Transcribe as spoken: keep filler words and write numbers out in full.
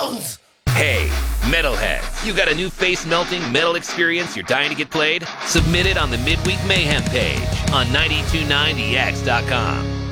Jones! Hey, metalheads, you got a new face-melting metal experience you're dying to get played? Submit it on the Midweek Mayhem page on nine two nine the x dot com.